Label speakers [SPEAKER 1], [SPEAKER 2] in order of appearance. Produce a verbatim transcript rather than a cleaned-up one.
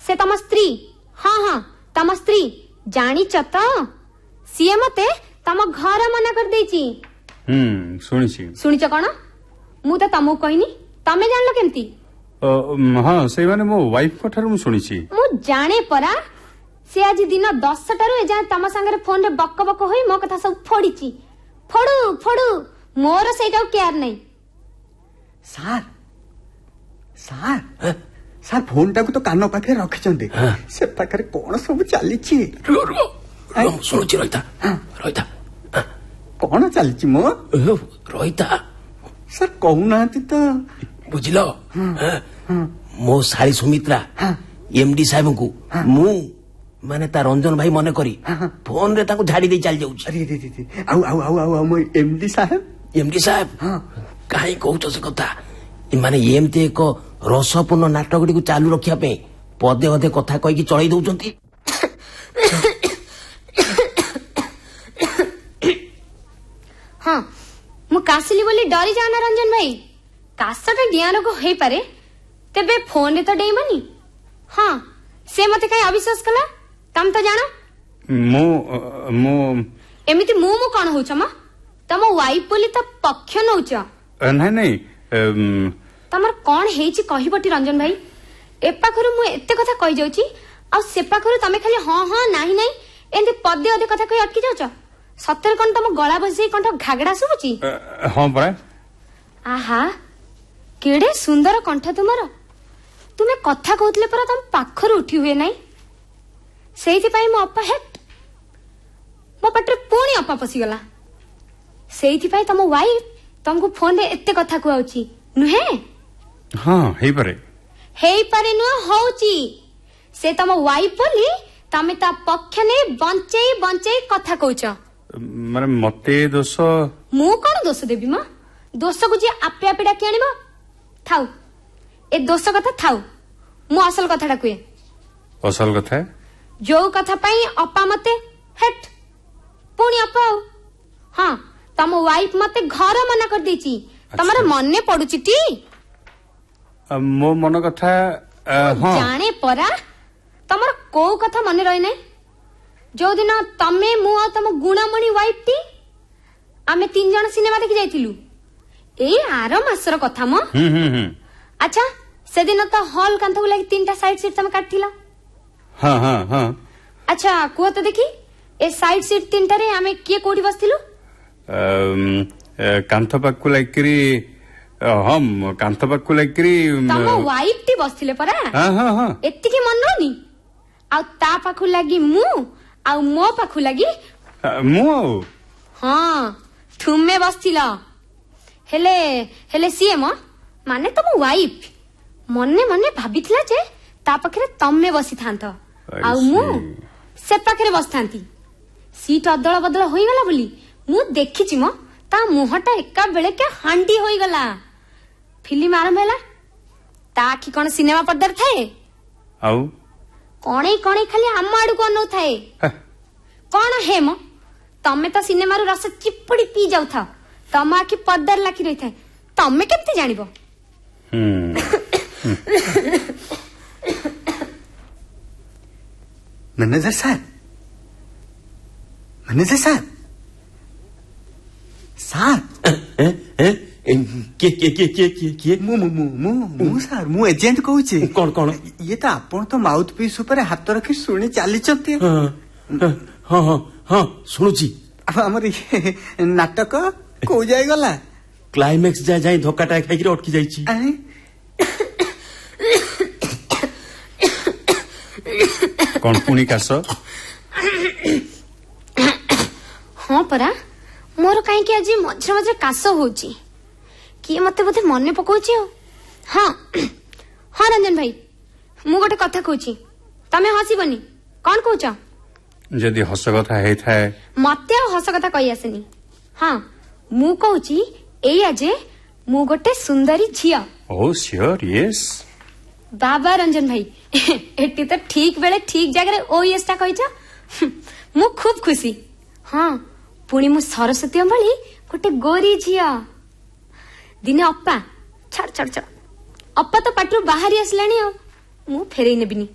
[SPEAKER 1] से तम स्त्री हाँ हाँ तम स्त्री जानिच तो सीए मते तम घर मना कर देची।
[SPEAKER 2] हम्म सुनिछि
[SPEAKER 1] सुनिच कोन मु तो तमु कहनी तमे जानलो केमती?
[SPEAKER 2] हाँ से माने मो वाइफ को ठार मु सुनिछि
[SPEAKER 1] मु जाने परा से आज दिन दस टारू एजा तम संगे फोन रे बक बक होई मो कथा सब फोड़ीची फोड़ू फोड़ू मोर सेटा केयर नहीं।
[SPEAKER 3] सार सार सार फोन टाकू तो कान पाखे रखिचंदी से पाखरे कोन सब चलीछि
[SPEAKER 4] रो रो रो सुनुछि रहिता रहिता
[SPEAKER 3] कोन चलीछि मो
[SPEAKER 4] रहिता
[SPEAKER 3] सर कहूनांती तो
[SPEAKER 4] बुझिलो मो साली सुमित्रा एमडी साहेब को मु माने ता रंजन भाई मने करी फोन रे ताको झाड़ी दे चल जाउछि।
[SPEAKER 3] अरे रे रे आउ आउ आउ आउ मो एमडी साहेब
[SPEAKER 4] एमडी साहेब काहे कहउछ से कथा माने एमते एक रसपूर्ण नाटक को चालू रखिया पे पदे अधे कथा कहि कि चळै दउचंती।
[SPEAKER 1] हाँ मु कासिली बोली डरी जाना रंजन भाई कासटा डियानो को हेई पारे तेबे फोन रे तो डेइमानी। हाँ से मते काई अविश्वास कला तम तो जानो
[SPEAKER 2] मो मो
[SPEAKER 1] एमिति मु मु कोन होछ म तम वाइफ बोली त पक्ष नउछ
[SPEAKER 2] नहीं नहीं
[SPEAKER 1] तमर कोन हेची कहिबटी रंजन भाई ए पाखरु मु एते कथा कहि जाउची आ से पाखरु तमे खाली हां हां नाही नाही एंदे पदे अधे कथा कहि अटकी जाउछ सत्तर कोन तम गळा बसी कोन घागड़ा सुबुची।
[SPEAKER 2] हां परा
[SPEAKER 1] आहा केडे सुंदर कंठ तुमर तुमे कथा कहतले पर तम पाखरु उठी हुए नाही सेइथि पई मो अपा हेट मो पटरे पुणी अपा पसी गला सेइथि पई तम वाइफ तुमको फोन रे एते कथा कहउची नुहे।
[SPEAKER 2] हां हेई पारे
[SPEAKER 1] हेई पारे नु होउची से तम वाइफ बोली तमे ता पक्ष ने बंचई बंचई कथा कहउछ
[SPEAKER 2] माने मते दोष
[SPEAKER 1] मु कोन दोष देबी मा दोष को जे आपे आपे डाकी आनिबो थाउ ए दोष कथा थाउ मु असल कथा डाकुए
[SPEAKER 2] असल कथा
[SPEAKER 1] जो कथा पई अपा मते हेट पुणी अपा हाँ तम वाइफ मते घर मना कर देची तमरा मन्ने पडुची टी
[SPEAKER 2] मो मन कथा हां
[SPEAKER 1] जाने परा तमर को कथा मने रही नै जो दिन तमे मु आ तम गुणामणि वाइफ टी आमे तीन जण सिनेमा देखि जाइतिलु ए आरो मासर कथा म
[SPEAKER 2] हम हम
[SPEAKER 1] अच्छा से दिन तो हॉल कांथ को लागि तीनटा साइड सीट तम काटिला।
[SPEAKER 2] हां हां हां
[SPEAKER 1] अच्छा को तो देखी ए साइड सीट तीनटा रे आमे के कोठी बसतिलु
[SPEAKER 2] कांथ पाकु लाइकरी हम कांथ पाकु लाइकरी
[SPEAKER 1] तम वाइफ टी बसथिले परा।
[SPEAKER 2] हां हां हां
[SPEAKER 1] एत्ति के मन ननी आ ता पाखु लागि मु आ मो पाखु लागि
[SPEAKER 2] मु
[SPEAKER 1] हां तुमे बसथिला हेले हेले सीएम माने तम वाइफ मन्ने मन्ने भाबितला जे ता पाखरे तमे बसी थांत आ मु से पाखरे बसथांती सीट अदल बदल होई गला बोली मु देखिछि म ता मुहटा एका बेले के हांडी होई गला फिल्म आरंभ हैला ता की कोन सिनेमा पर्दार थाए
[SPEAKER 2] आउ
[SPEAKER 1] कोणे कोणे खाली आम आडू को न थाए कोन हे म तमे तो सिनेमा रु रस चिपड़ी पी जाउ था तम आखि पर्दार लाखी रही थाए तमे केते जानिबो।
[SPEAKER 3] मैनेजर साहब मैनेजर साहब सार
[SPEAKER 4] के के के के के के
[SPEAKER 3] मु मु मु मु सार मु एजेंट कहूची
[SPEAKER 4] कोन कोन
[SPEAKER 3] ये तो आपण तो माउथ पीस ऊपर हाथ रखी सुनी चली चंती।
[SPEAKER 4] हां हां हां सुनुची
[SPEAKER 3] हमर नाटक को जाय गला
[SPEAKER 4] क्लाइमेक्स जा जाई धोकाटा खाइ के अटकी जाईची।
[SPEAKER 2] कोन पुनी कास
[SPEAKER 1] हां परा मोर काई के आज मझे मझे कास होची कि मते बोधे मने पकोची हो। हां हां रंजन भाई मु गोटे कथा कहूची तमे हसीबनी कोन कहूचा
[SPEAKER 2] जदी हस कथा हे थाए
[SPEAKER 1] मते हस कथा कहि आसेनी। हां मु कहूची एई आजे मु गोटे सुंदरी झिया।
[SPEAKER 2] ओ श्योर यस
[SPEAKER 1] बाबा रंजन भाई एटी तो ठीक बेले ठीक जगह ओ यस ता कहिचा मु खूब खुशी। हां पुणी मु सरस्वती भली गोटे गोरी झिया दिने अप्पा छाड़ छाड़ छाड़ अप्पा तो पाटरू बाहरी आसलानी मु फेरई नेबिनी।